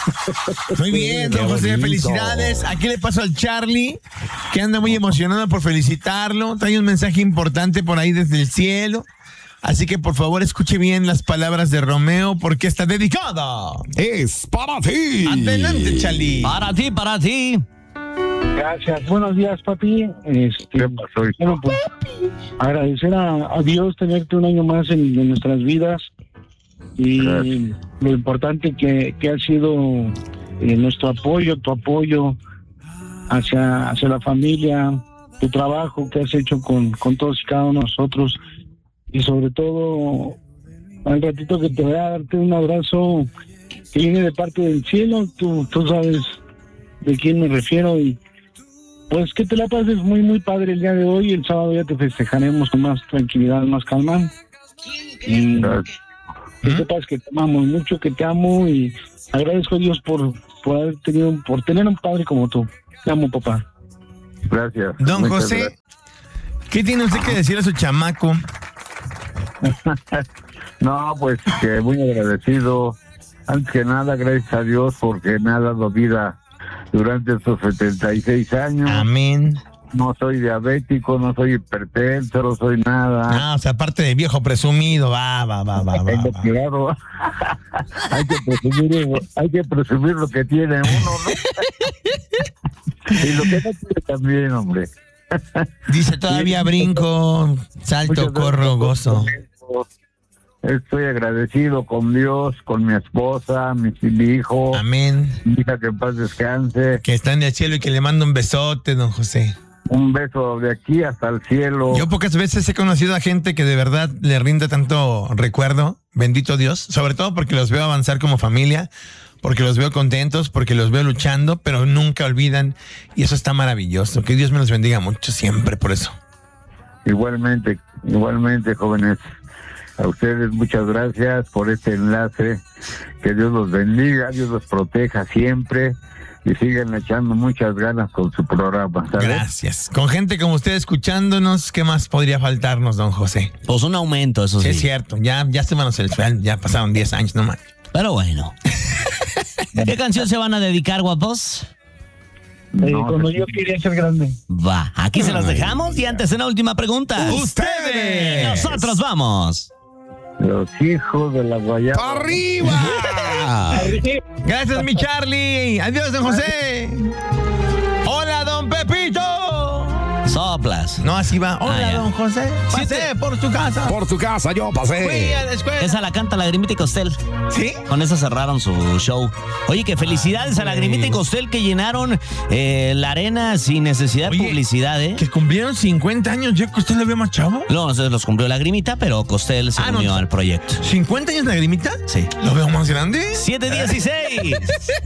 Muy bien, don José, felicidades. Aquí le paso al Charlie, que anda muy emocionado por felicitarlo. Trae un mensaje importante por ahí desde el cielo. Así que por favor escuche bien las palabras de Romeo porque está dedicada. Es para ti. Adelante, Charlie. Para ti. Gracias. Buenos días, papi. ¿Qué pasó? Bueno, pues, agradecer a Dios tenerte un año más en nuestras vidas y Gracias. lo importante que ha sido nuestro apoyo, tu apoyo hacia la familia, tu trabajo que has hecho con todos y cada uno de nosotros y sobre todo al ratito que te voy a darte un abrazo que viene de parte del cielo. Tú sabes de quién me refiero y pues que te la pases muy muy padre el día de hoy. El sábado ya te festejaremos con más tranquilidad, más calma y Gracias. que sepas que te amamos mucho, que te amo y agradezco a Dios por tener un padre como tú. Te amo, papá. Gracias. Don Muchas José, gracias. ¿qué tiene usted que decir a su chamaco? No, pues que muy agradecido. Antes que nada, gracias a Dios porque me ha dado vida durante estos 76 años. Amén. No soy diabético, no soy hipertenso, no soy nada. Ah, o sea, aparte de viejo presumido, va. Tengo claro. hay que presumir lo que tiene uno, ¿no? Y lo que no tiene también, hombre. Dice, todavía brinco, salto, Muchas gracias corro, por gozo. eso. Estoy agradecido con Dios, con mi esposa, mi hijo, Amén. mi hija que en paz descanse. Que está en el cielo y que le mando un besote, don José. Un beso de aquí hasta el cielo. Yo pocas veces he conocido a gente que de verdad le rinde tanto recuerdo, bendito Dios, sobre todo porque los veo avanzar como familia, porque los veo contentos, porque los veo luchando, pero nunca olvidan y eso está maravilloso. Que Dios me los bendiga mucho siempre por eso. Igualmente, jóvenes. A ustedes muchas gracias por este enlace. Que Dios los bendiga, Dios los proteja siempre y sigan echando muchas ganas con su programa, ¿sabes? Gracias. Con gente como usted escuchándonos, ¿qué más podría faltarnos, don José? Pues un aumento, eso Sí, sí. es cierto. Ya se van a hacer el sueldo, ya pasaron 10 años, no más. Pero bueno. ¿Qué canción se van a dedicar, guapos? No, Cuando yo quería ser grande. Va, aquí se las dejamos y antes de la última pregunta. ¡Ustedes! Nosotros vamos. Los hijos de la guayaba. ¡Arriba! Gracias, mi Charlie. Adiós, don José. Hola, don Pepito. Soplas. No, así va. Hola, ya. don José. Pasé por tu casa. Por tu casa yo Fui pasé. a la escuela. Esa la canta Lagrimita y Costel. ¿Sí? Con esa cerraron su show. Oye, que felicidades a Lagrimita y Costel que llenaron la arena sin necesidad de Oye, publicidad, ¿eh? Que cumplieron 50 años. ¿Ya que usted lo vio más chavo? No, no sé, los cumplió Lagrimita, pero Costel se unió al proyecto. ¿50 años, Lagrimita? Sí. ¿Lo veo más grande? 7:16.